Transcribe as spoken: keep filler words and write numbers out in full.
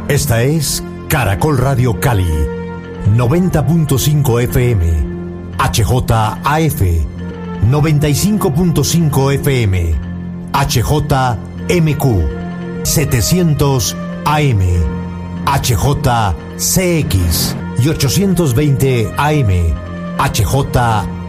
Esta es Caracol Radio Cali, noventa punto cinco F M, H J A F, noventa y cinco punto cinco F M, H J M Q, setecientos A M, H J C X y ochocientos veinte A M, H J